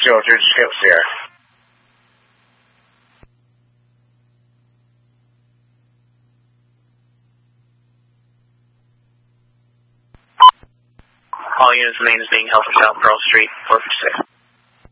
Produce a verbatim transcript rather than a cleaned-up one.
Georgia Sierra. All units, the main is being held for South Pearl Street, four fifty-six.